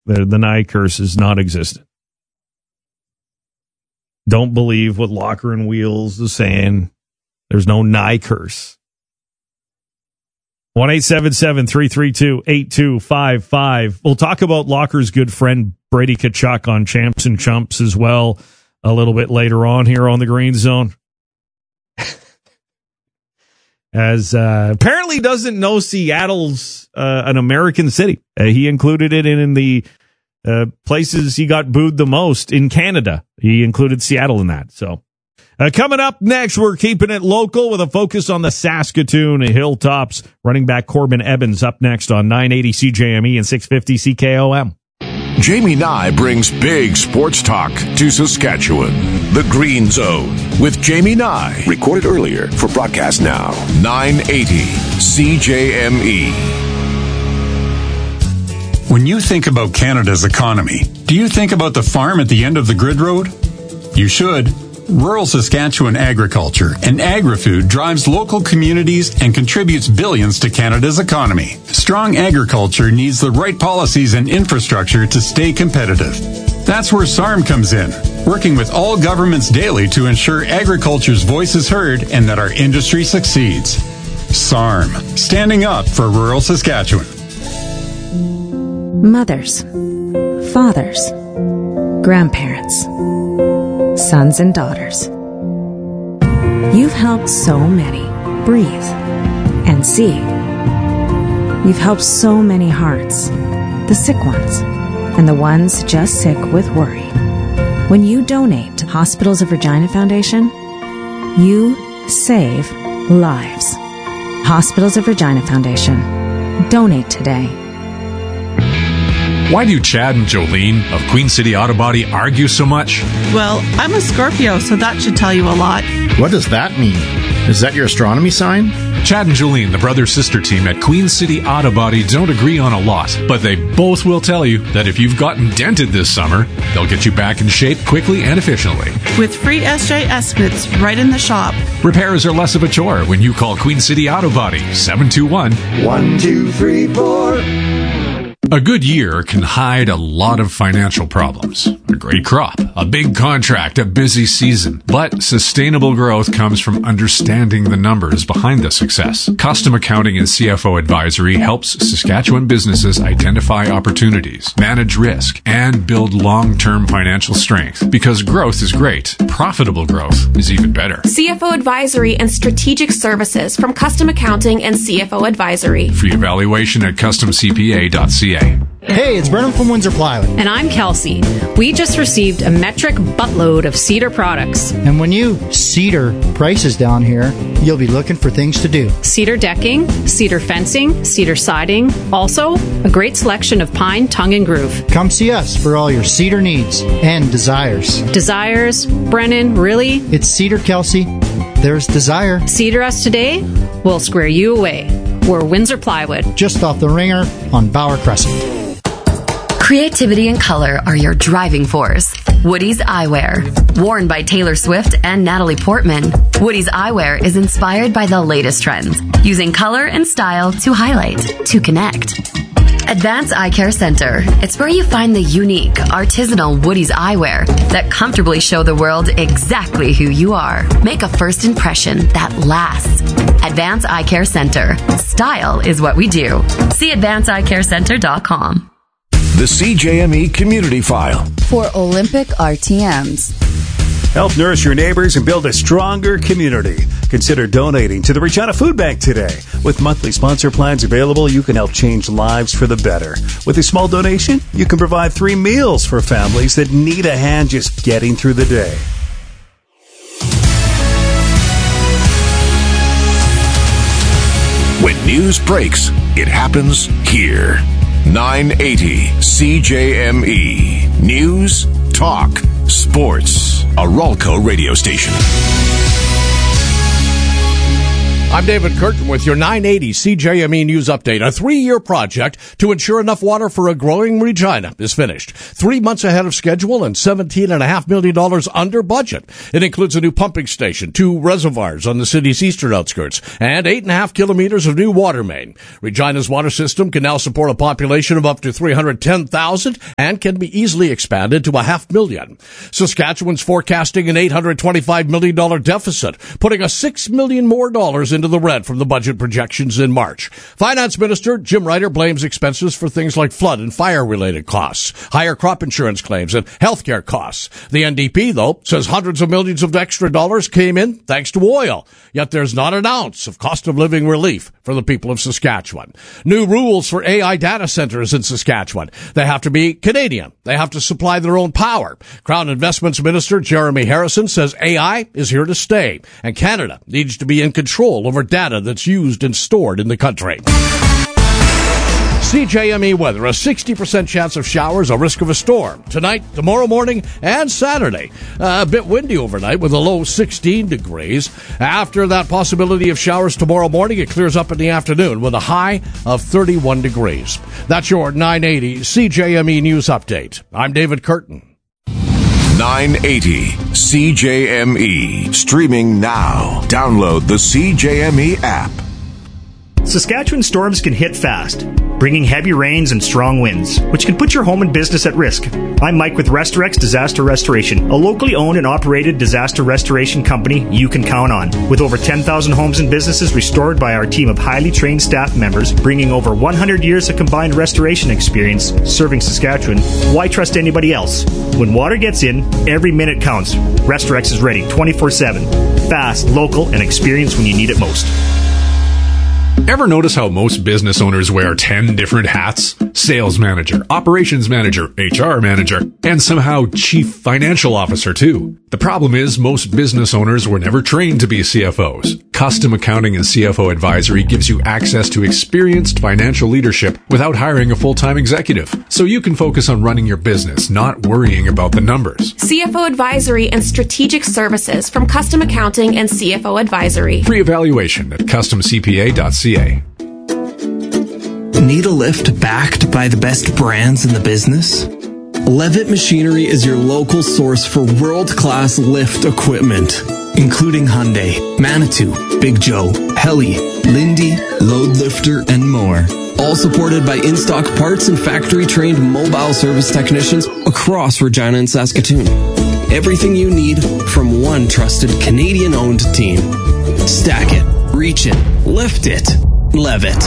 The Nye curse is not existent. Don't believe what Locker and Wheels is saying. There's no Nye curse. 1-877-332-8255. We'll talk about Locker's good friend Brady Tkachuk on Champs and Chumps as well a little bit later on here on the Green Zone. As apparently doesn't know Seattle's an American city. He included it in the places he got booed the most in Canada. He included Seattle in that. So coming up next, we're keeping it local with a focus on the Saskatoon Hilltops. Running back Corbin Evans up next on 980 CJME and 650 CKOM. Jamie Nye brings big sports talk to Saskatchewan. The Green Zone with Jamie Nye. Recorded earlier for broadcast now. 980 CJME. When you think about Canada's economy, do you think about the farm at the end of the grid road? You should. Rural Saskatchewan agriculture and agri-food drives local communities and contributes billions to Canada's economy. Strong agriculture needs the right policies and infrastructure to stay competitive. That's where SARM comes in, working with all governments daily to ensure agriculture's voice is heard and that our industry succeeds. SARM, standing up for rural Saskatchewan. Mothers, fathers, grandparents, sons and daughters. You've helped so many breathe and see. You've helped so many hearts, the sick ones and the ones just sick with worry. When you donate to Hospitals of Regina Foundation, you save lives. Hospitals of Regina Foundation. Donate today. Why do Chad and Jolene of Queen City Auto Body argue so much? Well, I'm a Scorpio, so that should tell you a lot. What does that mean? Is that your astronomy sign? Chad and Jolene, the brother-sister team at Queen City Auto Body, don't agree on a lot, but they both will tell you that if you've gotten dented this summer, they'll get you back in shape quickly and efficiently. With free SJ estimates right in the shop. Repairs are less of a chore when you call Queen City Auto Body, 721-1234. A good year can hide a lot of financial problems. A great crop, a big contract, a busy season. But sustainable growth comes from understanding the numbers behind the success. Custom Accounting and CFO Advisory helps Saskatchewan businesses identify opportunities, manage risk, and build long-term financial strength. Because growth is great, profitable growth is even better. CFO Advisory and Strategic Services from Custom Accounting and CFO Advisory. Free evaluation at customcpa.ca. Hey, it's Brennan from Windsor Plywood. And I'm Kelsey. We just received a metric buttload of Cedar products. And when you Cedar prices down here, you'll be looking for things to do. Cedar decking, cedar fencing, cedar siding. Also, a great selection of pine, tongue, and groove. Come see us for all your cedar needs and desires. Desires? Brennan, really? It's Cedar, Kelsey. There's desire. Cedar us today, we'll square you away. We're Windsor Plywood. Just off the Ringer on Bauer Crescent. Creativity and color are your driving force. Woody's Eyewear. Worn by Taylor Swift and Natalie Portman, Woody's Eyewear is inspired by the latest trends, using color and style to highlight, to connect. Advanced Eye Care Center. It's where you find the unique, artisanal Woody's eyewear that comfortably show the world exactly who you are. Make a first impression that lasts. Advanced Eye Care Center. Style is what we do. See AdvancedEyeCareCenter.com. The CJME Community File. For Olympic RTMs. Help nourish your neighbors and build a stronger community. Consider donating to the Regina Food Bank today. With monthly sponsor plans available, you can help change lives for the better. With a small donation, you can provide 3 meals for families that need a hand just getting through the day. When news breaks, it happens here. 980 CJME. News, talk, sports. A Ralco radio station. I'm David Curtin with your 980 CJME News Update. A 3-year project to ensure enough water for a growing Regina is finished. 3 months ahead of schedule and $17.5 million under budget. It includes a new pumping station, 2 reservoirs on the city's eastern outskirts, and 8.5 kilometers of new water main. Regina's water system can now support a population of up to 310,000 and can be easily expanded to 500,000. Saskatchewan's forecasting an $825 million deficit, putting $6 million more into the red from the budget projections in March. Finance Minister Jim Ryder blames expenses for things like flood and fire-related costs, higher crop insurance claims, and healthcare costs. The NDP, though, says hundreds of millions of extra dollars came in thanks to oil. Yet there's not an ounce of cost of living relief for the people of Saskatchewan. New rules for AI data centers in Saskatchewan. They have to be Canadian. They have to supply their own power. Crown Investments Minister Jeremy Harrison says AI is here to stay, and Canada needs to be in control over data that's used and stored in the country. CJME weather, a 60% chance of showers, a risk of a storm tonight, tomorrow morning, and Saturday. A bit windy overnight with a low 16 degrees. After that possibility of showers tomorrow morning, it clears up in the afternoon with a high of 31 degrees. That's your 980 CJME News Update. I'm David Curtin. 980 CJME. Streaming now. Download the CJME app. Saskatchewan storms can hit fast, bringing heavy rains and strong winds, which can put your home and business at risk. I'm Mike with Restorex Disaster Restoration, a locally owned and operated disaster restoration company you can count on. With over 10,000 homes and businesses restored by our team of highly trained staff members, bringing over 100 years of combined restoration experience serving Saskatchewan, why trust anybody else? When water gets in, every minute counts. Restorex is ready 24/7. Fast, local, and experienced when you need it most. Ever notice how most business owners wear 10 different hats? Sales manager, operations manager, HR manager, and somehow chief financial officer too. The problem is most business owners were never trained to be CFOs. Custom Accounting and CFO Advisory gives you access to experienced financial leadership without hiring a full-time executive. So you can focus on running your business, not worrying about the numbers. CFO Advisory and Strategic Services from Custom Accounting and CFO Advisory. Free evaluation at customcpa.ca. Need a lift backed by the best brands in the business? Levitt Machinery is your local source for world-class lift equipment, including Hyundai, Manitou, Big Joe, Heli, Lindy, Load Lifter, and more. All supported by in-stock parts and factory-trained mobile service technicians across Regina and Saskatoon. Everything you need from one trusted Canadian-owned team. Stack it, reach it, lift it. Levitt.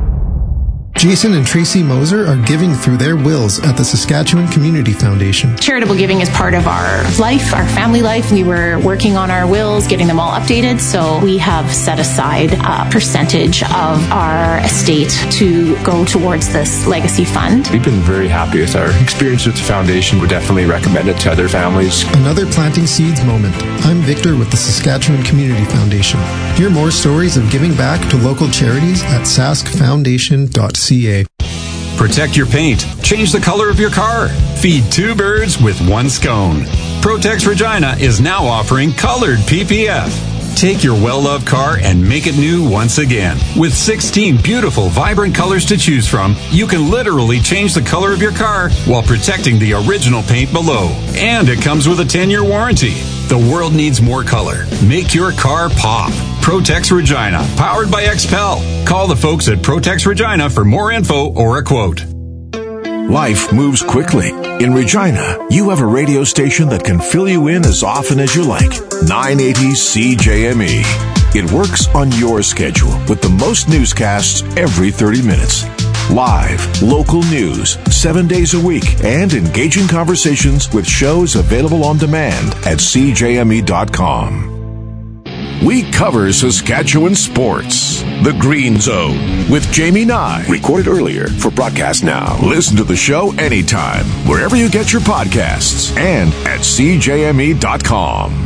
Jason and Tracy Moser are giving through their wills at the Saskatchewan Community Foundation. Charitable giving is part of our life, our family life. We were working on our wills, getting them all updated, so we have set aside a percentage of our estate to go towards this legacy fund. We've been very happy with our experience with the foundation. Would definitely recommend it to other families. Another Planting Seeds moment. I'm Victor with the Saskatchewan Community Foundation. Hear more stories of giving back to local charities at saskfoundation.ca. Protect your paint. Change the color of your car. Feed 2 birds with 1 scone. Protex Regina is now offering colored PPF. Take your well-loved car and make it new once again. With 16 beautiful, vibrant colors to choose from, you can literally change the color of your car while protecting the original paint below. And it comes with a 10-year warranty. The world needs more color. Make your car pop. Protex Regina, powered by XPEL. Call the folks at Protex Regina for more info or a quote. Life moves quickly. In Regina, you have a radio station that can fill you in as often as you like. 980 CJME. It works on your schedule with the most newscasts every 30 minutes. Live, local news, 7 days a week, and engaging conversations with shows available on demand at CJME.com. We cover Saskatchewan sports. The Green Zone with Jamie Nye. Recorded earlier for broadcast now. Listen to the show anytime, wherever you get your podcasts, and at CJME.com.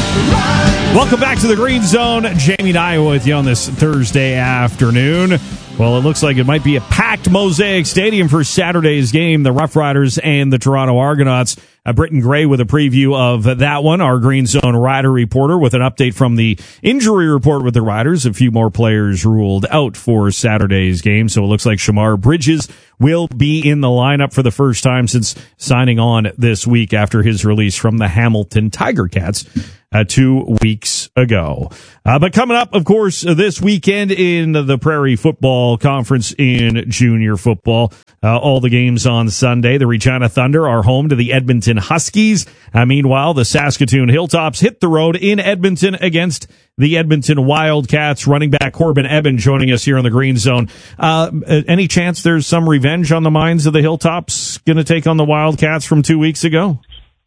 Welcome back to the Green Zone. Jamie Nye with you on this Thursday afternoon. Well, it looks like it might be a packed Mosaic Stadium for Saturday's game, the Rough Riders and the Toronto Argonauts. Britton Gray with a preview of that one, our Green Zone Rider reporter with an update from the injury report with the Riders. A few more players ruled out for Saturday's game, so it looks like Shamar Bridges will be in the lineup for the first time since signing on this week after his release from the Hamilton Tiger Cats 2 weeks ago. But coming up, of course, this weekend in the Prairie Football Conference in junior football, all the games on Sunday. The Regina Thunder are home to the Edmonton Huskies. Meanwhile, the Saskatoon Hilltops hit the road in Edmonton against the Edmonton Wildcats. Running back Corbin Eben joining us here on the Green Zone. Any chance there's some revenge on the minds of the Hilltops going to take on the Wildcats from 2 weeks ago?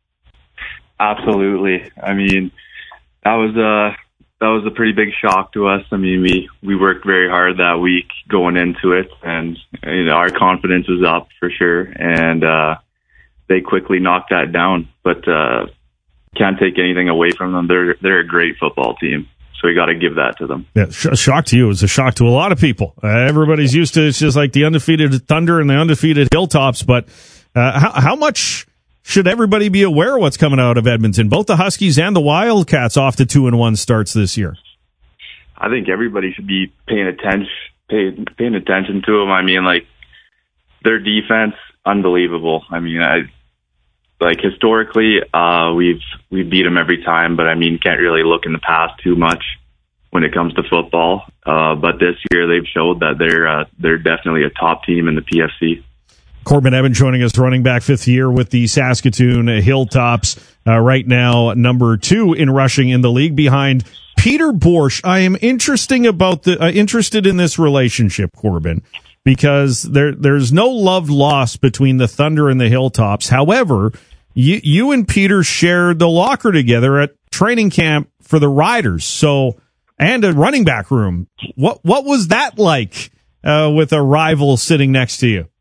Absolutely. I mean, that was a pretty big shock to us. I mean, we worked very hard that week going into it, and our confidence was up for sure. And they quickly knocked that down. But can't take anything away from them. They're a great football team, so we got to give that to them. Yeah, shock to you. It was a shock to a lot of people. Everybody's used to it's just like the undefeated Thunder and the undefeated Hilltops. But how much should everybody be aware of what's coming out of Edmonton? Both the Huskies and the Wildcats off to 2-1 starts this year. I think everybody should be paying attention to them. I mean, like, their defense, unbelievable. I mean, historically, we've beat them every time, but I mean, can't really look in the past too much when it comes to football. But this year, they've showed that they're definitely a top team in the PFC. Corbin Eben joining us, running back, 5th year with the Saskatoon Hilltops. Right now, number 2 in rushing in the league behind Peter Borsch. I am interested in this relationship, Corbin, because there's no love lost between the Thunder and the Hilltops. However, you and Peter shared the locker together at training camp for the Riders, and a running back room. What was that like with a rival sitting next to you?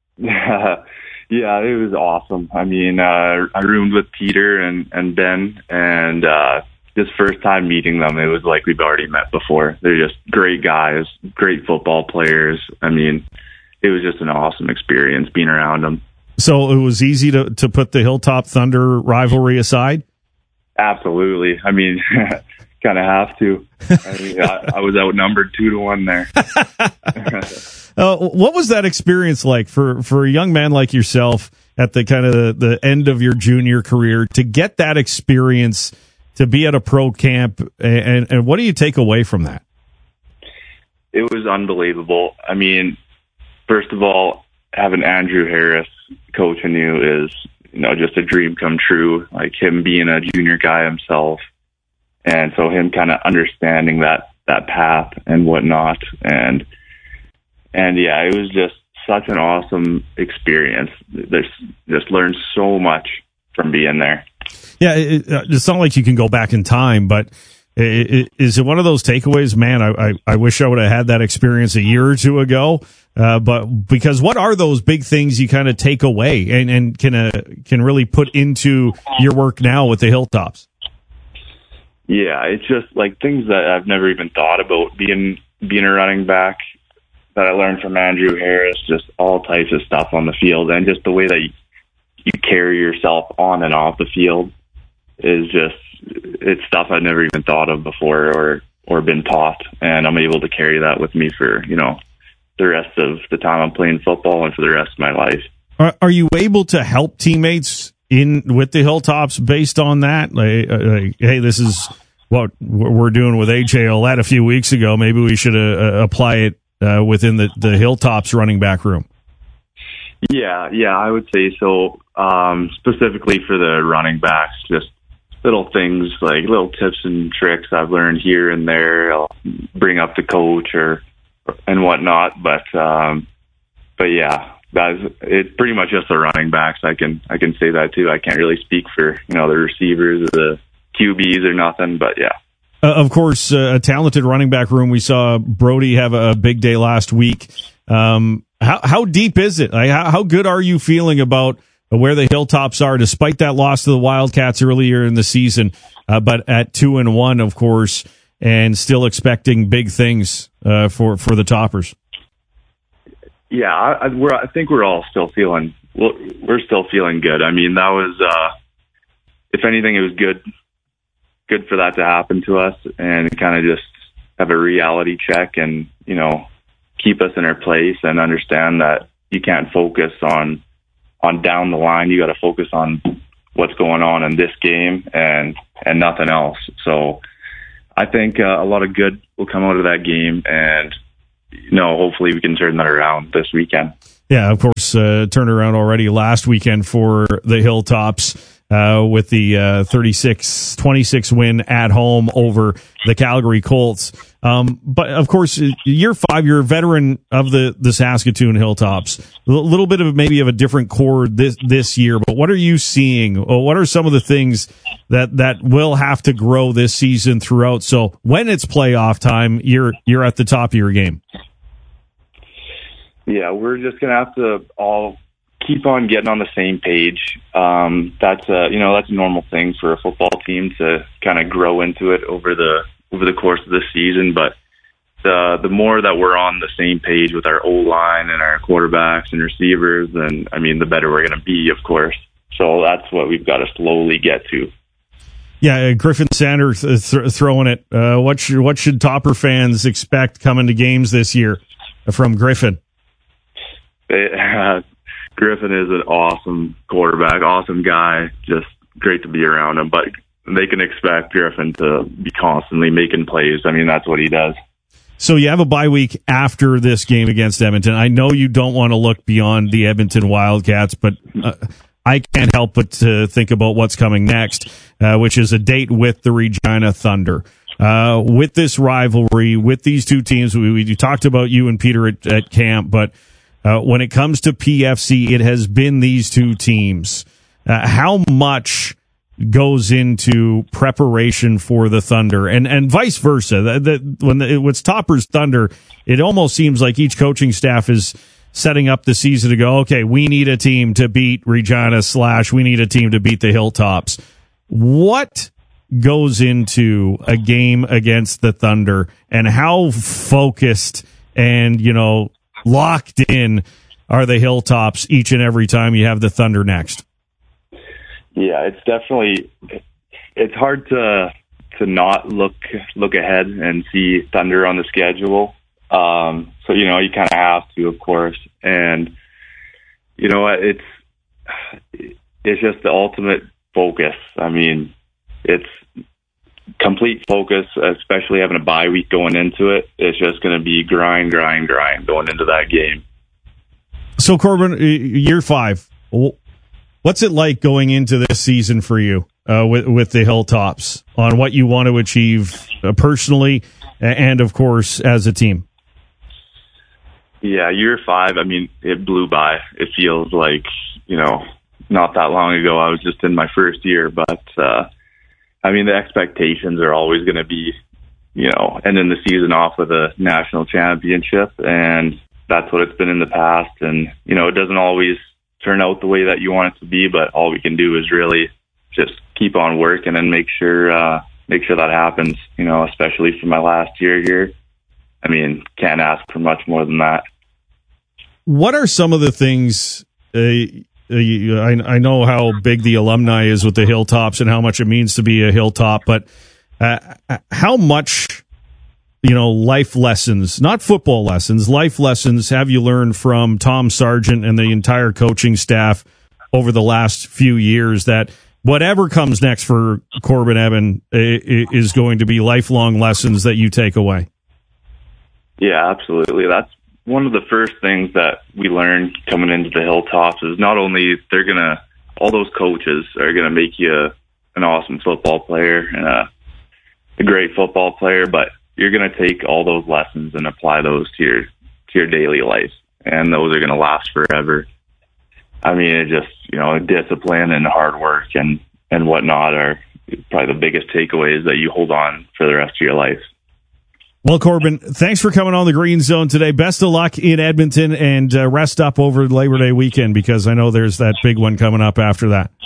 Yeah, it was awesome. I mean, I roomed with Peter and Ben, and this first time meeting them, it was like we've already met before. They're just great guys, great football players. I mean, it was just an awesome experience being around them. So it was easy to put the Hilltop Thunder rivalry aside? Absolutely. I mean, kind of have to. I mean, I was outnumbered 2-1 there. What was that experience like for a young man like yourself at the kind of the end of your junior career to get that experience, to be at a pro camp, and what do you take away from that? It was unbelievable. I mean, first of all, having Andrew Harris coaching you is, just a dream come true. Like, him being a junior guy himself, and so him kind of understanding that path and whatnot, and yeah, it was just such an awesome experience. Just learned so much from being there. Yeah, it's not like you can go back in time, but is it one of those takeaways? Man, I wish I would have had that experience a year or two ago. But because what are those big things you kind of take away and can really put into your work now with the Hilltops? Yeah, it's just like things that I've never even thought about, being a running back, that I learned from Andrew Harris, just all types of stuff on the field, and just the way that you carry yourself on and off the field is it's stuff I've never even thought of before or been taught, and I'm able to carry that with me for, the rest of the time I'm playing football and for the rest of my life. Are you able to help teammates with the Hilltops based on that? Like, hey, this is what we're doing with AJ Olette a few weeks ago. Maybe we should apply it within the Hilltops running back room. Yeah, I would say so. Specifically for the running backs, just little things like little tips and tricks I've learned here and there. I'll bring up to coach and whatnot. But yeah, it's pretty much just the running backs. I can say that too. I can't really speak for the receivers or the QBs or nothing. But yeah. Of course, a talented running back room. We saw Brody have a big day last week. How deep is it? Like, how good are you feeling about where the Hilltops are, despite that loss to the Wildcats earlier in the season, but at 2-1, of course, and still expecting big things for the Toppers? Yeah, I think we're all still feeling. We're still feeling good. I mean, that was, if anything, it was good for that to happen to us, and kind of just have a reality check, and keep us in our place, and understand that you can't focus on down the line. You got to focus on what's going on in this game and nothing else. So I think a lot of good will come out of that game, and hopefully we can turn that around this weekend. Yeah, of course, turned around already last weekend for the Hilltops with the 36-26 win at home over the Calgary Colts. But, of course, year 5, you're a veteran of the Saskatoon Hilltops. A little bit of maybe of a different core this year, but what are you seeing? What are some of the things that will have to grow this season throughout? So when it's playoff time, you're at the top of your game. Yeah, we're just going to have to all keep on getting on the same page. That's a normal thing for a football team to kind of grow into it over the course of the season. But the more that we're on the same page with our O-line and our quarterbacks and receivers, then, the better we're going to be, of course. So that's what we've got to slowly get to. Yeah, Griffin Sanders throwing it. What should Topper fans expect coming to games this year from Griffin? Griffin is an awesome quarterback, awesome guy, just great to be around him. But they can expect Griffin to be constantly making plays. That's what he does. So you have a bye week after this game against Edmonton. I know you don't want to look beyond the Edmonton Wildcats, but I can't help but to think about what's coming next, which is a date with the Regina Thunder. With this rivalry, with these two teams, we talked about you and Peter at camp, but when it comes to PFC, it has been these two teams. How much goes into preparation for the Thunder, and vice versa? When it's Topper's Thunder, it almost seems like each coaching staff is setting up the season to go, okay, we need a team to beat Regina / we need a team to beat the Hilltops. What goes into a game against the Thunder, and how focused and locked in are the Hilltops each and every time you have the Thunder next? Yeah, it's hard to not look ahead and see Thunder on the schedule. So you kind of have to, of course, and it's just the ultimate focus. It's complete focus, especially having a bye week going into it. It's just going to be grind going into that game. So, Corbin, year 5, what's it like going into this season for you with the Hilltops on what you want to achieve personally and, of course, as a team? Yeah, year 5, it blew by. It feels like, not that long ago. I was just in my first year, but the expectations are always going to be, ending the season off with a national championship, and that's what it's been in the past. And, it doesn't always turn out the way that you want it to be, but all we can do is really just keep on working and make sure that happens, especially for my last year here. Can't ask for much more than that. What are some of the things, I know how big the alumni is with the Hilltops and how much it means to be a Hilltop, but how much, life lessons, not football lessons, life lessons have you learned from Tom Sargent and the entire coaching staff over the last few years that whatever comes next for Corbin Eban is going to be lifelong lessons that you take away? Yeah, absolutely. That's one of the first things that we learned coming into the Hilltops is not only all those coaches are going to make you an awesome football player and a great football player, but you're going to take all those lessons and apply those to your daily life, and those are going to last forever. It's just, discipline and hard work and whatnot are probably the biggest takeaways that you hold on for the rest of your life. Well, Corbin, thanks for coming on the Green Zone today. Best of luck in Edmonton, and rest up over Labor Day weekend, because I know there's that big one coming up after that.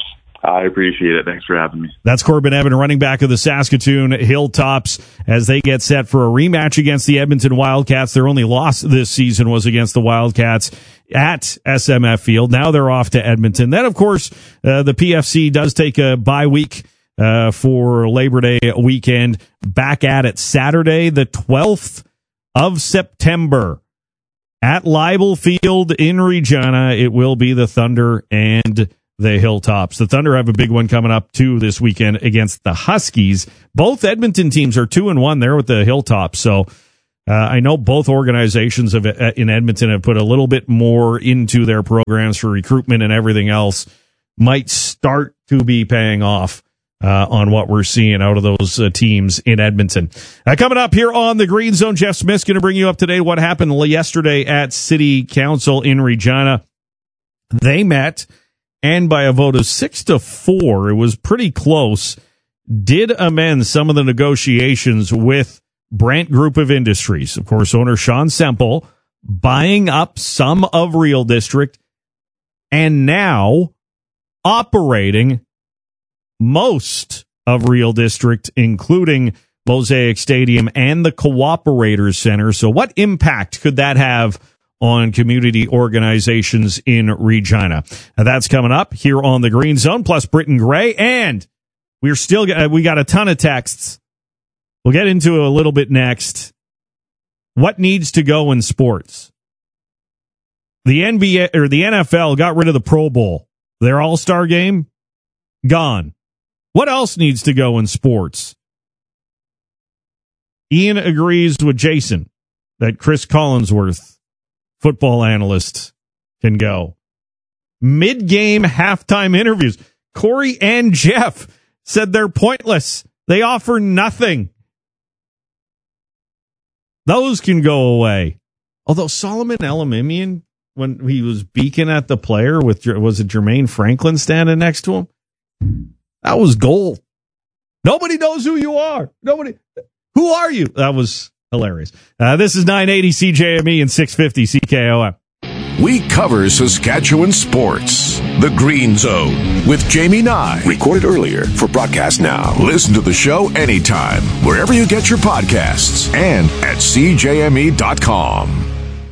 I appreciate it. Thanks for having me. That's Corbin Evan, running back of the Saskatoon Hilltops, as they get set for a rematch against the Edmonton Wildcats. Their only loss this season was against the Wildcats at SMF Field. Now they're off to Edmonton. Then, of course, the PFC does take a bye week for Labor Day weekend. Back at it Saturday, the 12th of September. At Leibel Field in Regina, it will be the Thunder and the Hilltops. The Thunder have a big one coming up, too, this weekend against the Huskies. Both Edmonton teams are 2-1 there with the Hilltops. So I know both organizations in Edmonton have put a little bit more into their programs for recruitment and everything else. Might start to be paying off on what we're seeing out of those teams in Edmonton. Coming up here on the Green Zone, Jeff Smith's going to bring you up to date what happened yesterday at City Council in Regina. They met, and by a vote of 6-4, it was pretty close, did amend some of the negotiations with Brant Group of Industries. Of course, owner Sean Semple buying up some of Real District and now operating most of Real District, including Mosaic Stadium and the Cooperators Center. So what impact could that have on community organizations in Regina? Now, that's coming up here on the Green Zone, plus Britton Gray, and we got a ton of texts. We'll get into it a little bit next. What needs to go in sports? The NBA or the NFL got rid of the Pro Bowl. Their All-Star game gone. What else needs to go in sports? Ian agrees with Jason that Chris Collinsworth, football analyst, can go. Mid-game halftime interviews. Corey and Jeff said they're pointless. They offer nothing. Those can go away. Although Solomon Elimimian, when he was beaking at the player with, was it Jermaine Franklin standing next to him? That was gold. Nobody knows who you are. Who are you? That was hilarious. This is 980 CJME and 650 CKOM. We cover Saskatchewan sports. The Green Zone with Jamie Nye. Recorded earlier for broadcast now. Listen to the show anytime, wherever you get your podcasts, and at CJME.com.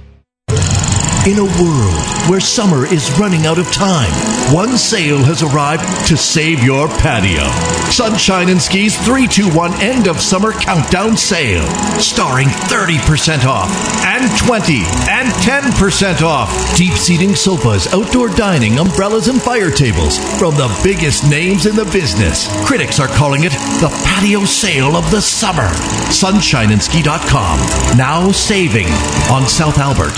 In a world where summer is running out of time, one sale has arrived to save your patio. Sunshine and Ski's 3-2-1 end of summer countdown sale, starring 30% off and 20 and 10% off. Deep seating sofas, outdoor dining, umbrellas, and fire tables from the biggest names in the business. Critics are calling it the patio sale of the summer. SunshineandSki.com. Now saving on South Albert.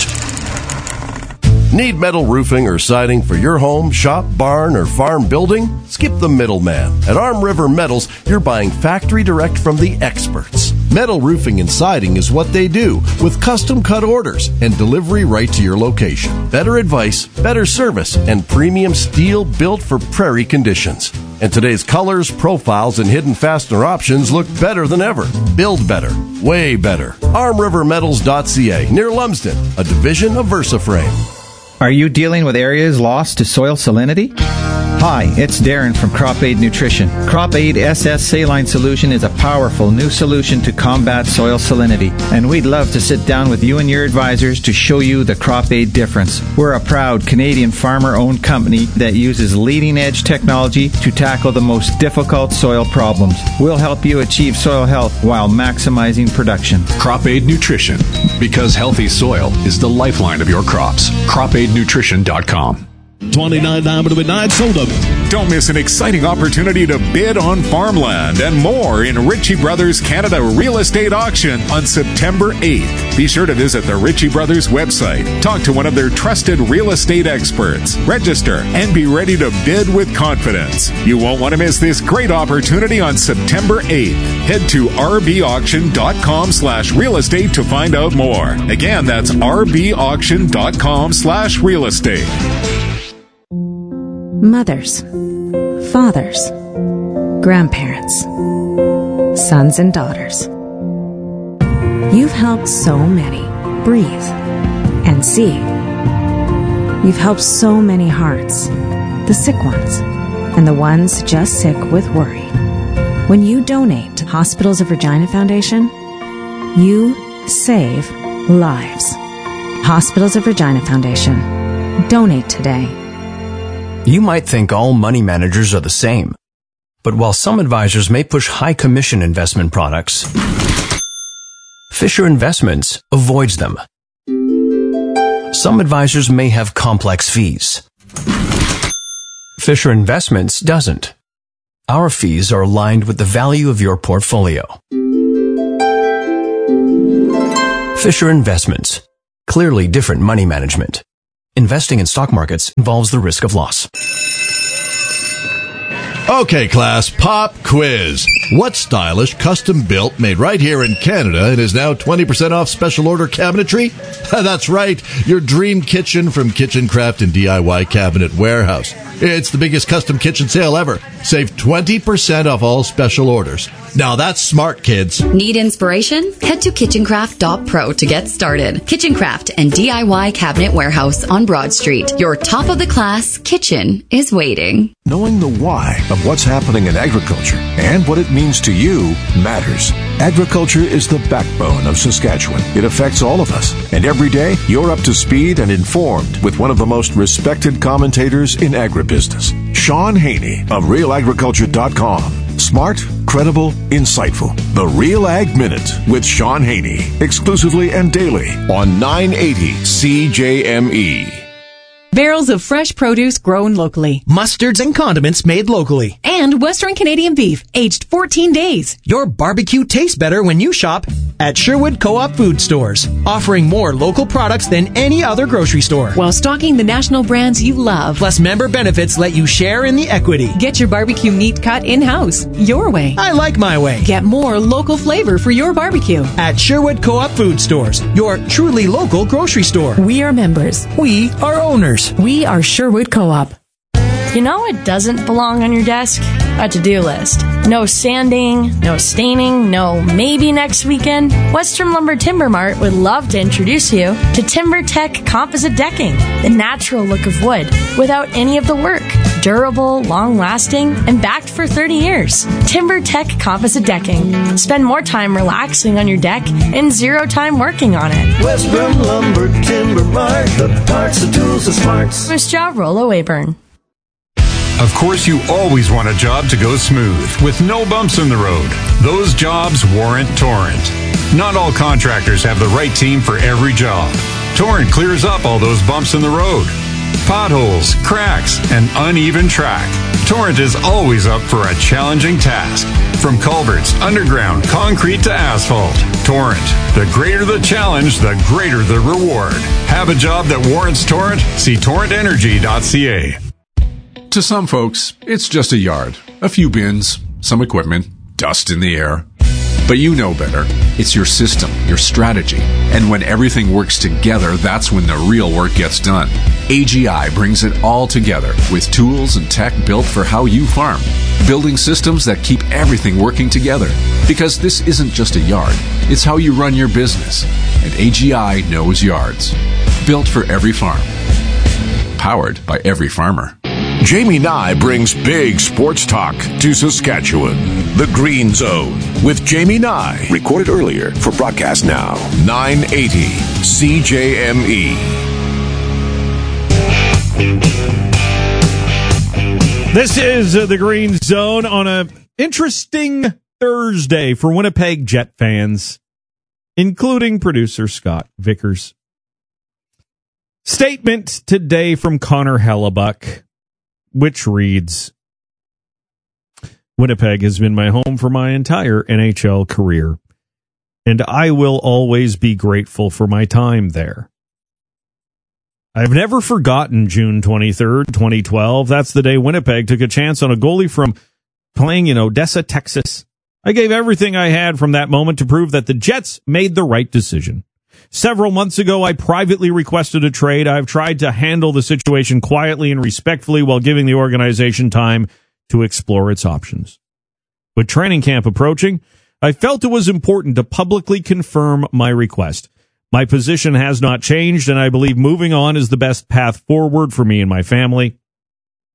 Need metal roofing or siding for your home, shop, barn, or farm building? Skip the middleman. At Arm River Metals, you're buying factory direct from the experts. Metal roofing and siding is what they do, with custom cut orders and delivery right to your location. Better advice, better service, and premium steel built for prairie conditions. And today's colors, profiles, and hidden fastener options look better than ever. Build better. Way better. ArmRiverMetals.ca, near Lumsden, a division of VersaFrame. Are you dealing with areas lost to soil salinity? Hi, it's Darren from Crop Aid Nutrition. Crop Aid SS Saline Solution is a powerful new solution to combat soil salinity, and we'd love to sit down with you and your advisors to show you the Crop Aid difference. We're a proud Canadian farmer-owned company that uses leading-edge technology to tackle the most difficult soil problems. We'll help you achieve soil health while maximizing production. Crop Aid Nutrition, because healthy soil is the lifeline of your crops. CropAidNutrition.com. 29 diamond to midnight sold up. Don't miss an exciting opportunity to bid on farmland and more in Ritchie Brothers Canada Real Estate Auction on September 8th. Be sure to visit the Ritchie Brothers website, talk to one of their trusted real estate experts, register, and be ready to bid with confidence. You won't want to miss this great opportunity on September 8th. Head to rbauction.com/real estate to find out more. Again, that's rbauction.com/real estate. Mothers, fathers, grandparents, sons and daughters. You've helped so many breathe and see. You've helped so many hearts, the sick ones, and the ones just sick with worry. When you donate to Hospitals of Regina Foundation, you save lives. Hospitals of Regina Foundation. Donate today. You might think all money managers are the same. But while some advisors may push high commission investment products, Fisher Investments avoids them. Some advisors may have complex fees. Fisher Investments doesn't. Our fees are aligned with the value of your portfolio. Fisher Investments. Clearly different money management. Investing in stock markets involves the risk of loss. Okay, class, pop quiz. What stylish, custom-built, made right here in Canada and is now 20% off special order cabinetry? That's right, your dream kitchen from Kitchen Craft and DIY Cabinet Warehouse. It's the biggest custom kitchen sale ever. Save 20% off all special orders. Now that's smart, kids. Need inspiration? Head to kitchencraft.pro to get started. Kitchen Craft and DIY Cabinet Warehouse on Broad Street. Your top-of-the-class kitchen is waiting. Knowing the why of what's happening in agriculture and what it means to you matters. Agriculture is the backbone of Saskatchewan. It affects all of us. And every day, you're up to speed and informed with one of the most respected commentators in agribusiness, Sean Haney of RealAgriculture.com. Smart, credible, insightful. The Real Ag Minute with Sean Haney. Exclusively and daily on 980 CJME. Barrels of fresh produce grown locally. Mustards and condiments made locally. And Western Canadian beef, aged 14 days. Your barbecue tastes better when you shop at Sherwood Co-op Food Stores, offering more local products than any other grocery store. While stocking the national brands you love. Plus, member benefits let you share in the equity. Get your barbecue meat cut in-house, your way. I like my way. Get more local flavor for your barbecue. At Sherwood Co-op Food Stores, your truly local grocery store. We are members. We are owners. We are Sherwood Co-op. You know what doesn't belong on your desk? A to-do list. No sanding, no staining, no maybe next weekend. Western Lumber Timber Mart would love to introduce you to TimberTech Composite Decking, the natural look of wood without any of the work. Durable, long-lasting, and backed for 30 years. TimberTech Composite Decking. Spend more time relaxing on your deck and zero time working on it. Western Lumber Timber Mart, the parts, the tools, the smarts. First job, Rollo Wayburn. Of course, you always want a job to go smooth, with no bumps in the road. Those jobs warrant Torrent. Not all contractors have the right team for every job. Torrent clears up all those bumps in the road. Potholes, cracks, and uneven track. Torrent is always up for a challenging task. From culverts, underground, concrete to asphalt. Torrent. The greater the challenge, the greater the reward. Have a job that warrants Torrent? See torrentenergy.ca. To some folks, it's just a yard, a few bins, some equipment, dust in the air. But you know better. It's your system, your strategy. And when everything works together, that's when the real work gets done. AGI brings it all together with tools and tech built for how you farm. Building systems that keep everything working together. Because this isn't just a yard, it's how you run your business. And AGI knows yards. Built for every farm. Powered by every farmer. Jamie Nye brings big sports talk to Saskatchewan. The Green Zone with Jamie Nye. Recorded earlier for broadcast now. 980 CJME. This is the Green Zone on a interesting Thursday for Winnipeg Jet fans, including producer Scott Vickers. Statement today from Connor Hellebuck, which reads, Winnipeg has been my home for my entire NHL career, and I will always be grateful for my time there. I've never forgotten June 23rd, 2012. That's the day Winnipeg took a chance on a goalie from playing in Odessa, Texas. I gave everything I had from that moment to prove that the Jets made the right decision. Several months ago, I privately requested a trade. I've tried to handle the situation quietly and respectfully while giving the organization time to explore its options. With training camp approaching, I felt it was important to publicly confirm my request. My position has not changed, and I believe moving on is the best path forward for me and my family.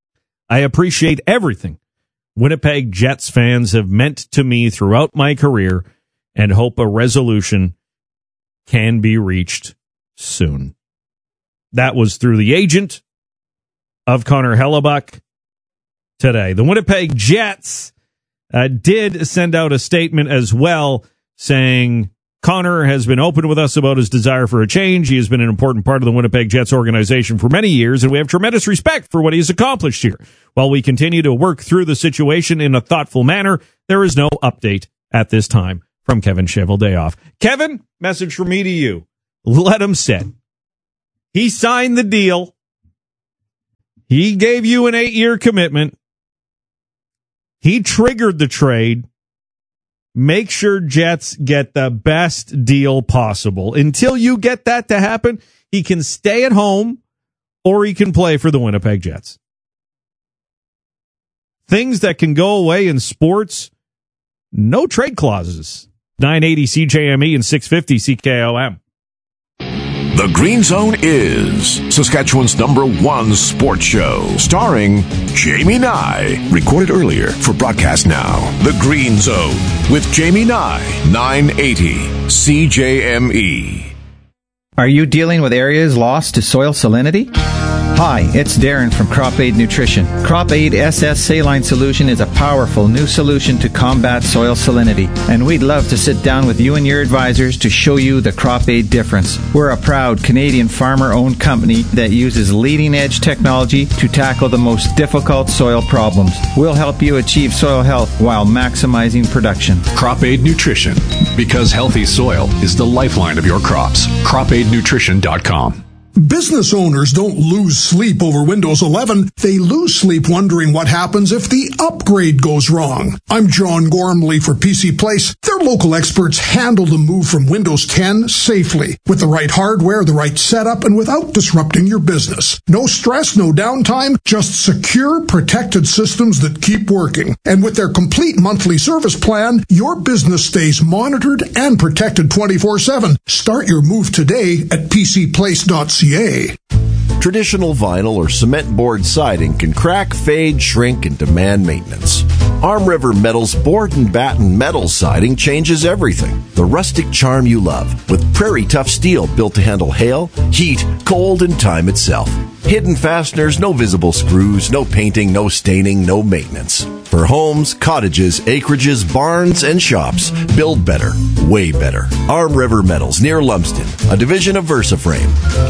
I appreciate everything Winnipeg Jets fans have meant to me throughout my career and hope a resolution can be reached soon. That was through the agent of Connor Hellebuyck today. The Winnipeg Jets did send out a statement as well saying Connor has been open with us about his desire for a change. He has been an important part of the Winnipeg Jets organization for many years, and we have tremendous respect for what he has accomplished here. While we continue to work through the situation in a thoughtful manner, there is no update at this time from Kevin Cheveldayoff. Kevin, message from me to you. Let him sit. He signed the deal. He gave you an 8-year commitment. He triggered the trade. Make sure Jets get the best deal possible. Until you get that to happen, he can stay at home or he can play for the Winnipeg Jets. Things that can go away in sports, no trade clauses. 980 CJME and 650 CKOM. The Green Zone is Saskatchewan's #1 sports show, starring Jamie Nye. Recorded earlier for broadcast now. The Green Zone with Jamie Nye, 980 CJME. Are you dealing with areas lost to soil salinity? Hi, it's Darren from Crop Aid Nutrition. Crop Aid SS Saline Solution is a powerful new solution to combat soil salinity, and we'd love to sit down with you and your advisors to show you the Crop Aid difference. We're a proud Canadian farmer-owned company that uses leading-edge technology to tackle the most difficult soil problems. We'll help you achieve soil health while maximizing production. Crop Aid Nutrition, because healthy soil is the lifeline of your crops. CropAidNutrition.com. Business owners don't lose sleep over Windows 11. They lose sleep wondering what happens if the upgrade goes wrong. I'm John Gormley for PC Place. Their local experts handle the move from Windows 10 safely, with the right hardware, the right setup, and without disrupting your business. No stress, no downtime, just secure, protected systems that keep working. And with their complete monthly service plan, your business stays monitored and protected 24/7. Start your move today at pcplace.ca. Traditional vinyl or cement board siding can crack, fade, shrink, and demand maintenance. Arm River Metals board and batten metal siding changes everything. The rustic charm you love, with prairie tough steel built to handle hail, heat, cold, and time itself. Hidden fasteners, no visible screws, no painting, no staining, no maintenance. For homes, cottages, acreages, barns, and shops, build better, way better. Arm River Metals, near Lumsden, a division of VersaFrame.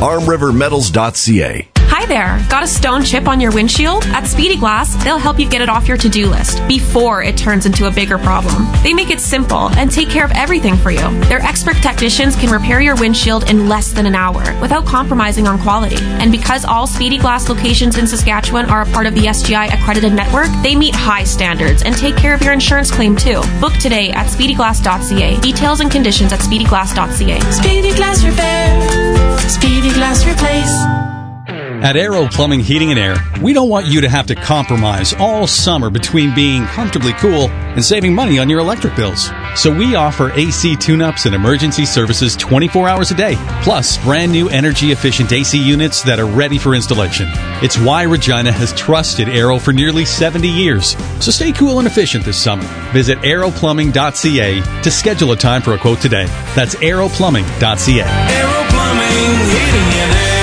ArmRiverMetals.ca. Hi there. Got a stone chip on your windshield? At Speedy Glass, they'll help you get it off your to-do list before it turns into a bigger problem. They make it simple and take care of everything for you. Their expert technicians can repair your windshield in less than an hour without compromising on quality. And because all Speedy Glass locations in Saskatchewan are a part of the SGI accredited network, they meet high standards and take care of your insurance claim too. Book today at SpeedyGlass.ca. Details and conditions at SpeedyGlass.ca. Speedy Glass Repair. Speedy Glass Replace. At Aero Plumbing, Heating and Air, we don't want you to have to compromise all summer between being comfortably cool and saving money on your electric bills. So we offer AC tune-ups and emergency services 24 hours a day, plus brand new energy-efficient AC units that are ready for installation. It's why Regina has trusted Aero for nearly 70 years. So stay cool and efficient this summer. Visit aeroplumbing.ca to schedule a time for a quote today. That's aeroplumbing.ca. Aero Plumbing, Heating and Air.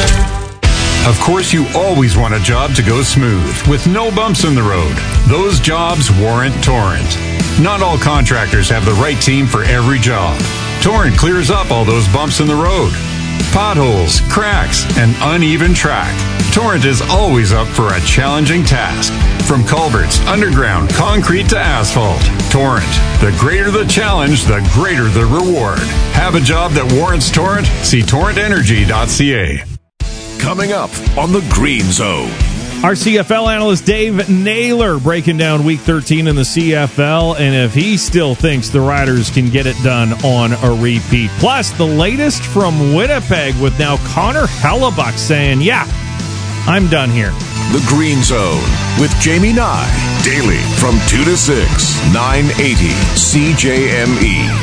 Of course, you always want a job to go smooth, with no bumps in the road. Those jobs warrant Torrent. Not all contractors have the right team for every job. Torrent clears up all those bumps in the road. Potholes, cracks, and uneven track. Torrent is always up for a challenging task. From culverts, underground, concrete to asphalt. Torrent. The greater the challenge, the greater the reward. Have a job that warrants Torrent? See torrentenergy.ca. Coming up on the Green Zone. Our CFL analyst Dave Naylor breaking down Week 13 in the CFL, and if he still thinks the Riders can get it done on a repeat. Plus, the latest from Winnipeg with now Connor Hellebuyck saying, yeah, I'm done here. The Green Zone with Jamie Nye. Daily from 2 to 6, 980 CJME.